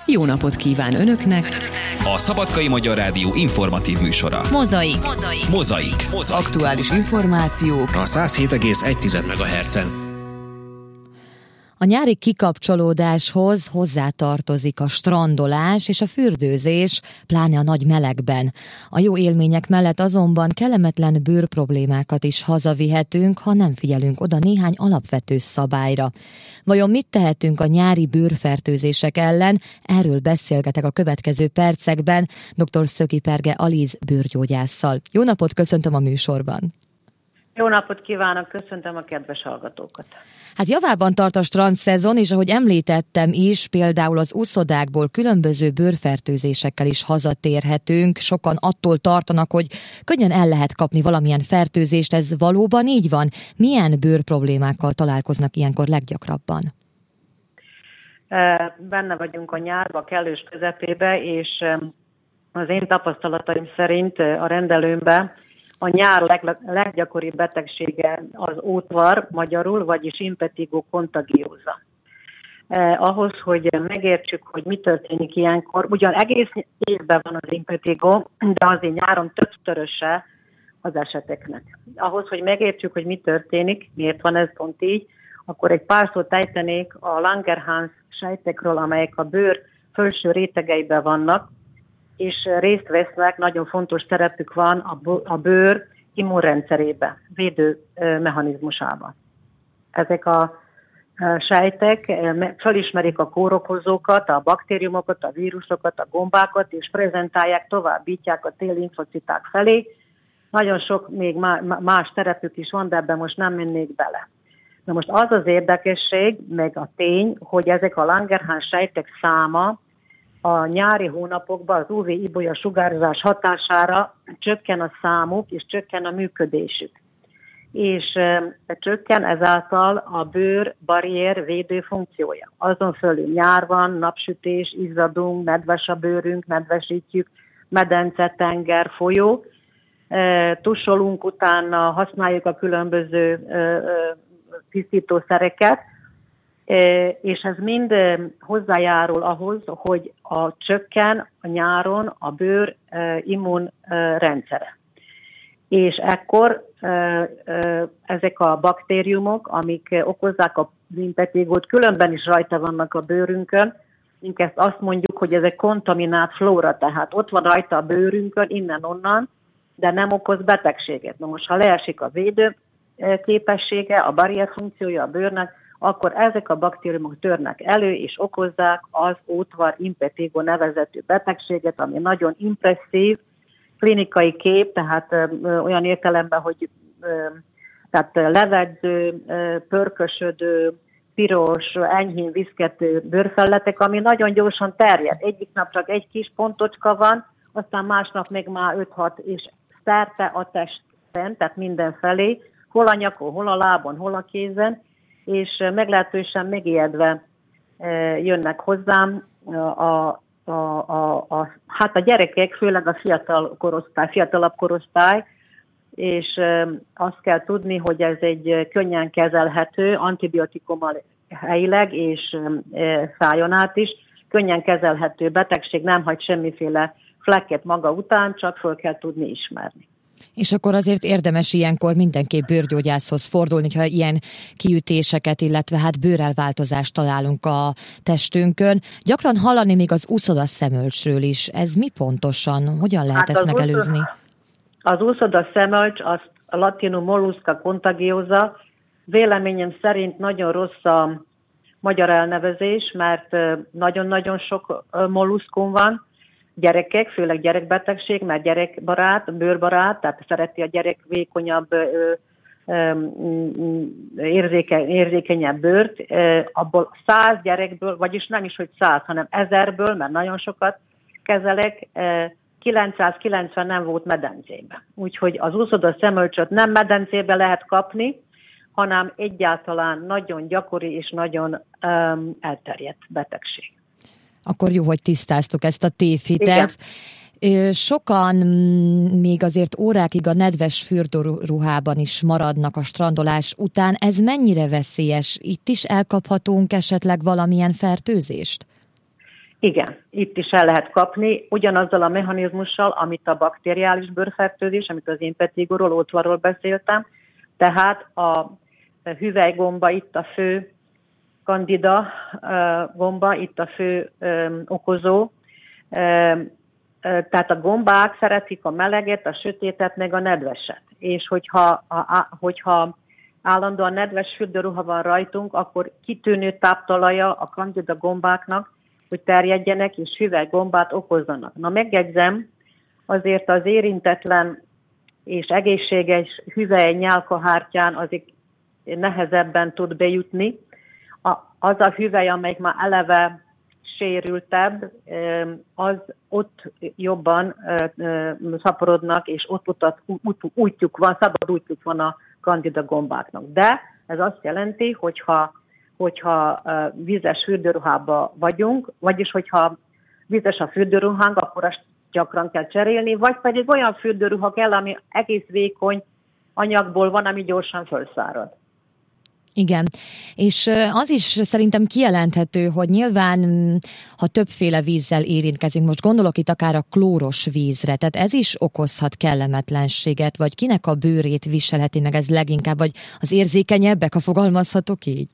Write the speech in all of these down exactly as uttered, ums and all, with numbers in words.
jó napot kíván Önöknek! A Szabadkai Magyar Rádió informatív műsora. Mozaik. Mozaik. Mozaik. Aktuális információk A száz hét egész egy megahertzen. A nyári kikapcsolódáshoz hozzátartozik a strandolás és a fürdőzés, pláne a nagy melegben. A jó élmények mellett azonban kellemetlen bőrproblémákat is hazavihetünk, ha nem figyelünk oda néhány alapvető szabályra. Vajon mit tehetünk a nyári bőrfertőzések ellen? Erről beszélgetek a következő percekben dr. Szöki Perge Aliz bőrgyógyásszal. Jó napot, köszöntöm a műsorban! Jó napot kívánok, köszöntöm a kedves hallgatókat! Hát javában tart a strandszezon, és ahogy említettem is, például az úszodákból különböző bőrfertőzésekkel is hazatérhetünk. Sokan attól tartanak, hogy könnyen el lehet kapni valamilyen fertőzést. Ez valóban így van? Milyen bőrproblémákkal találkoznak ilyenkor leggyakrabban? Benne vagyunk a nyárba, kellős közepébe, és az én tapasztalataim szerint a rendelőmben a nyár leg, leggyakoribb betegsége az ótvar, magyarul, vagyis impetigo contagiosum. Eh, ahhoz, hogy megértsük, hogy mi történik ilyenkor, ugyan egész évben van az impetigo, de azért nyáron többszöröse az eseteknek. Ahhoz, hogy megértsük, hogy mi történik, miért van ez pont így, akkor egy pár szót ejtenék a Langerhans sejtekről, amelyek a bőr felső rétegeiben vannak, és részt vesznek, nagyon fontos szerepük van a bőr immunrendszerébe, védő mechanizmusában. Ezek a sejtek felismerik a kórokozókat, a baktériumokat, a vírusokat, a gombákat, és prezentálják, továbbítják a T-limfociták felé. Nagyon sok még más szerepük is van, de ebben most nem mennék bele. Na most az az érdekesség, meg a tény, hogy ezek a Langerhans sejtek száma a nyári hónapokban az ú vé-ibolya sugárzás hatására csökken a számuk, és csökken a működésük. És e, csökken ezáltal a bőr barrier védő funkciója. Azon fölül nyár van, napsütés, izzadunk, nedves a bőrünk, nedvesítjük, medence, tenger, folyó. E, tusolunk utána, használjuk a különböző e, e, tisztítószereket, és ez mind hozzájárul ahhoz, hogy a csökken a nyáron a bőr immunrendszere. És ekkor ezek a baktériumok, amik okozzák az impetigót, különben is rajta vannak a bőrünkön, inkább azt mondjuk, hogy ez egy kontaminált flóra, tehát ott van rajta a bőrünkön, innen-onnan, de nem okoz betegséget. Na most, ha leesik a védő képessége, a barrier funkciója a bőrnek, akkor ezek a baktériumok törnek elő, és okozzák az ótvar impetigo nevezetű betegséget, ami nagyon impresszív, klinikai kép, tehát ö, olyan értelemben, hogy ö, tehát levegző, ö, pörkösödő, piros, enyhén viszkető bőrfelületek, ami nagyon gyorsan terjed. Egyik nap csak egy kis pontocska van, aztán másnap még már öt-hat, és szerte a testen, tehát mindenfelé, hol a nyakon, hol a lábon, hol a kézen, és meglehetősen megijedve jönnek hozzám a, a, a, a, hát a gyerekek, főleg a fiatal korosztály, fiatalabb korosztály, és azt kell tudni, hogy ez egy könnyen kezelhető, antibiotikummal helyileg és szájon át is, könnyen kezelhető betegség, nem hagy semmiféle flekket maga után, csak föl kell tudni ismerni. És akkor azért érdemes ilyenkor mindenképp bőrgyógyászhoz fordulni, ha ilyen kiütéseket, illetve hát bőrelváltozást találunk a testünkön. Gyakran hallani még az úszodaszemölcsről is. Ez mi pontosan? Hogyan lehet hát ezt megelőzni? Az úszodaszemölcs, az a latinul mollusca contagiosa, véleményem szerint nagyon rossz a magyar elnevezés, mert nagyon-nagyon sok molluszkum van. Gyerekek, főleg gyerekbetegség, mert gyerekbarát, bőrbarát, tehát szereti a gyerek vékonyabb, ö, ö, érzéke, érzékenyebb bőrt. Abból száz gyerekből, vagyis nem is, hogy száz, hanem ezerből, mert nagyon sokat kezelek, kilencszázkilencven nem volt medencében. Úgyhogy az úszodaszemölcsöt nem medencébe lehet kapni, hanem egyáltalán nagyon gyakori és nagyon um, elterjedt betegség. Akkor jó, hogy tisztáztuk ezt a tévhitet. Igen. Sokan még azért órákig a nedves fürdőruhában is maradnak a strandolás után. Ez mennyire veszélyes? Itt is elkaphatunk esetleg valamilyen fertőzést? Igen, itt is el lehet kapni, ugyanazzal a mechanizmussal, amit a bakteriális bőrfertőzés, amit az impetigoról, ótvarról beszéltem, tehát a hüvelygomba itt a fő Candida gomba, itt a fő okozó. Tehát a gombák szeretik a meleget, a sötétet, meg a nedveset. És hogyha, a, hogyha állandóan nedves fürdőruha van rajtunk, akkor kitűnő táptalaja a Candida gombáknak, hogy terjedjenek és hüvelygombát okozzanak. Na megjegyzem, azért az érintetlen és egészséges hüvely nyálkahártyán azért nehezebben tud bejutni. A, az a hüvely, amelyik már eleve sérültebb, az ott jobban szaporodnak, és ott utat, út, útjuk van, szabad útjuk van a Candida gombáknak. De ez azt jelenti, hogyha, hogyha vízes fürdőruhába vagyunk, vagyis hogyha vízes a fürdőruhánk, akkor azt gyakran kell cserélni, vagy pedig olyan fürdőruha kell, ami egész vékony anyagból van, ami gyorsan felszárad. Igen, és az is szerintem kijelenthető, hogy nyilván, ha többféle vízzel érintkezünk, most gondolok itt akár a klóros vízre, tehát ez is okozhat kellemetlenséget, vagy kinek a bőrét viselheti meg ez leginkább, vagy az érzékenyebbek, ha fogalmazhatok így?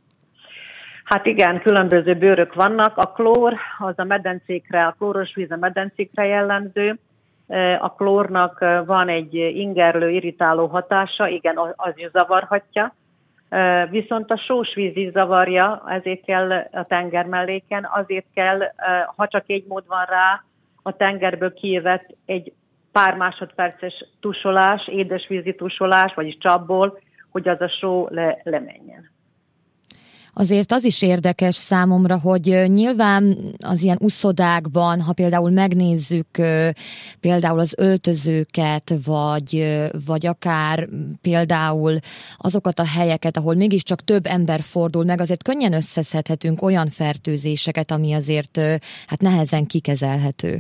Hát igen, különböző bőrök vannak. A klór az a medencékre, a klóros víz a medencékre jellemző. A klórnak van egy ingerlő, irritáló hatása, igen, az is zavarhatja. Viszont a sós víz is zavarja, ezért kell a tenger melléken, azért kell, ha csak egy mód van rá, a tengerből kijövett egy pár másodperces tusolás, édesvízi tusolás, vagyis csapból, hogy az a só le, lemenjen. Azért az is érdekes számomra, hogy nyilván az ilyen uszodákban, ha például megnézzük például az öltözőket, vagy, vagy akár például azokat a helyeket, ahol mégiscsak több ember fordul meg, azért könnyen összeszedhetünk olyan fertőzéseket, ami azért hát nehezen kikezelhető.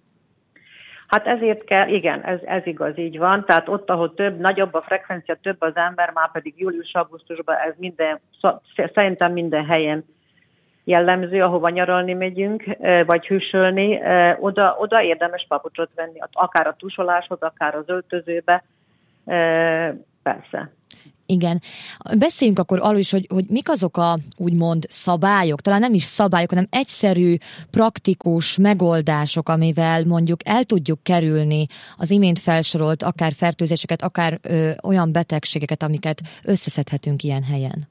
Hát ezért kell, igen, ez, ez igaz, így van. Tehát ott, ahol több, nagyobb a frekvencia, több az ember, már pedig július-augusztusban ez minden, szerintem minden helyen jellemző, ahova nyaralni megyünk, vagy hűsölni, oda, oda érdemes papucsot venni, akár a tusoláshoz, akár az öltözőbe, persze. Igen. Beszéljünk akkor arról is, hogy, hogy mik azok a úgymond szabályok, talán nem is szabályok, hanem egyszerű, praktikus megoldások, amivel mondjuk el tudjuk kerülni az imént felsorolt akár fertőzéseket, akár ö, olyan betegségeket, amiket összeszedhetünk ilyen helyen.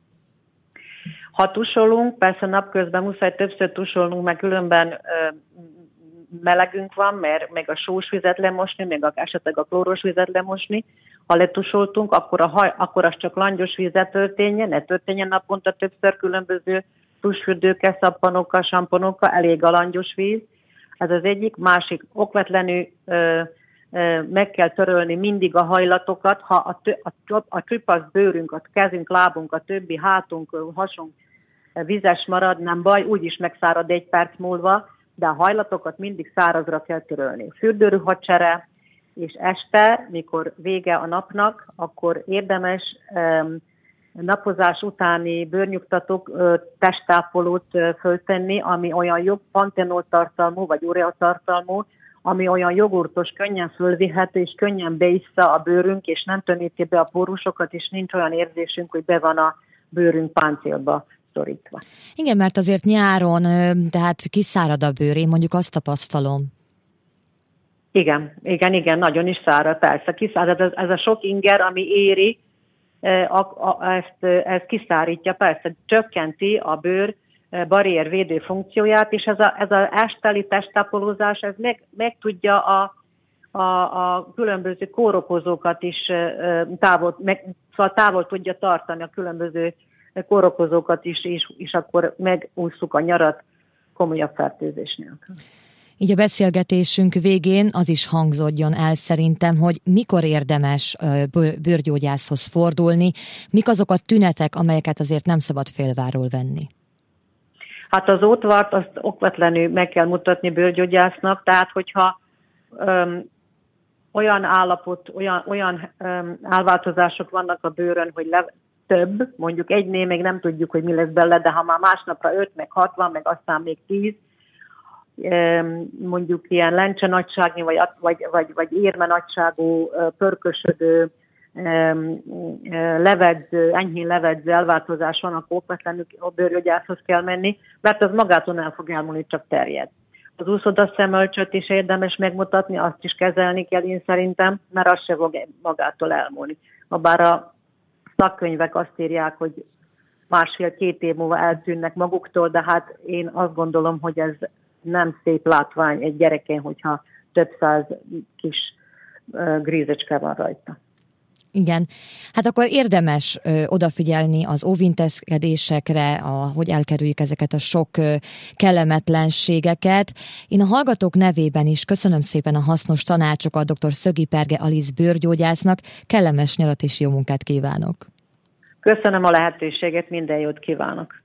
Ha tusolunk, persze napközben muszáj többször tusolnunk, meg különben ö, melegünk van, mert meg a sós vizet lemosni, meg esetleg a klóros vizet lemosni. Ha letusoltunk, akkor, a haj, akkor az csak langyos vízzel történjen, ne történjen naponta többször különböző tusfürdőkkel, szappanokkal, samponokkal, elég a langyos víz. Ez az egyik. Másik, okvetlenül ö, ö, meg kell törölni mindig a hajlatokat. Ha a, tö, a, a trüpasz bőrünk, a kezünk, lábunk, a többi hátunk, hasunk vizes marad, nem baj, úgyis megszárad egy perc múlva, de a hajlatokat mindig szárazra kell törölni. Fürdőruhacsere, és este, mikor vége a napnak, akkor érdemes um, napozás utáni bőrnyugtatók uh, testtápolót uh, föltenni, ami olyan jobb pantenol tartalmú, vagy urea tartalmú, ami olyan jogurtos, könnyen fölvihető, és könnyen beissza a bőrünk, és nem tömíti be a pórusokat, és nincs olyan érzésünk, hogy be van a bőrünk páncélba szorítva. Igen, mert azért nyáron, tehát kiszárad a bőr, én mondjuk azt tapasztalom. Igen, igen, igen, nagyon is szárad, persze, kiszárad. Ez, ez a sok inger, ami éri, a, a, ezt, ezt kiszárítja, persze, csökkenti a bőr barriervédő funkcióját, és ez az ez a esteli testtápolózás, ez meg, meg tudja a, a, a különböző kórokozókat is távol, meg, szóval távol tudja tartani a különböző kórokozókat is, és, és akkor megússzuk a nyarat komolyabb fertőzés nélkül. Így a beszélgetésünk végén az is hangzódjon el szerintem, hogy mikor érdemes bőrgyógyászhoz fordulni, mik azok a tünetek, amelyeket azért nem szabad félváról venni. Hát az ótvart azt okvetlenül meg kell mutatni bőrgyógyásznak, tehát hogyha öm, olyan állapot, olyan, olyan öm, állváltozások vannak a bőrön, hogy le, több, mondjuk egynél még nem tudjuk, hogy mi lesz belőle, de ha már másnapra öt, meg hat van, meg aztán még tíz, mondjuk ilyen lencse nagyságnyi, vagy, vagy, vagy, vagy érme nagyságú, pörkösödő, levedző, enyhén levedző elváltozás van, akkor okvetlenül a bőrgyógyászhoz kell menni, mert az magától el fog elmúlni, csak terjed. Az úszoda szemölcsöt is érdemes megmutatni, azt is kezelni kell én szerintem, mert az se fog magától elmúlni. Habár a szakkönyvek azt írják, hogy másfél-két év múlva eltűnnek maguktól, de hát én azt gondolom, hogy ez nem szép látvány egy gyereken, hogyha több száz kis uh, grízecske van rajta. Igen, hát akkor érdemes ö, odafigyelni az óvintézkedésekre, a, hogy elkerüljük ezeket a sok ö, kellemetlenségeket. Én a hallgatók nevében is köszönöm szépen a hasznos tanácsokat dr. Szögi Perge Alisz bőrgyógyásznak, kellemes nyarat és jó munkát kívánok! Köszönöm a lehetőséget, minden jót kívánok!